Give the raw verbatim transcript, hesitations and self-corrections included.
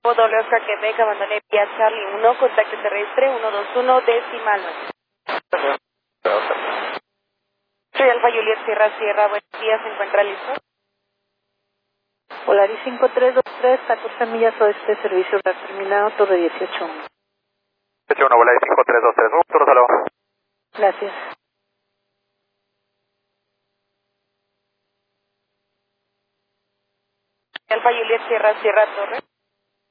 W Oscar Quebec, abandoné vía Charlie uno, contacto terrestre uno dos uno, decimal nueve. Soy Alfa Juliet Sierra Sierra, buenos días, ¿se encuentra listo? Polaris cinco tres dos tres, catorce millas oeste, servicio terminado, Torre dieciocho uno. dieciocho uno, Polaris cinco tres dos tres, un turno, salvo. Gracias. Alfa Juliet Sierra Sierra Torre.